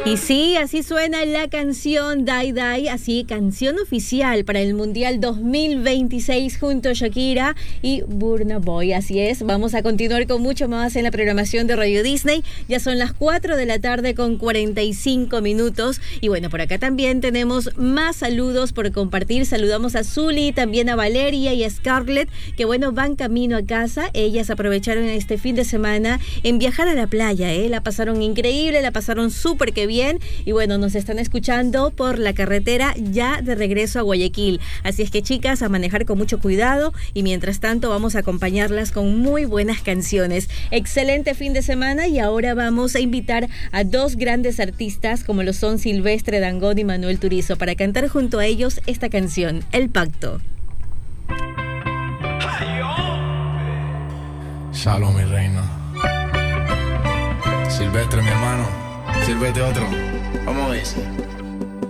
Y sí, así suena la canción Die Die, así canción oficial para el Mundial 2026 junto a Shakira y Burna Boy. Así es, vamos a continuar con mucho más en la programación de Radio Disney. Ya son las 4 de la tarde con 45 minutos. Y bueno, por acá también tenemos más saludos por compartir. Saludamos a Zuli, también a Valeria y a Scarlett, que bueno, van camino a casa. Ellas aprovecharon este fin de semana en viajar a la playa, la pasaron increíble, la pasaron súper que bien. Y bueno, nos están escuchando por la carretera ya de regreso a Guayaquil. Así es que, chicas, a manejar con mucho cuidado y mientras tanto vamos a acompañarlas con muy buenas canciones. Excelente fin de semana y ahora vamos a invitar a dos grandes artistas como lo son Silvestre Dangond y Manuel Turizo para cantar junto a ellos esta canción, El Pacto. Shalom, mi reina. Silvestre, mi hermano. Sírvete otro. ¿Cómo es?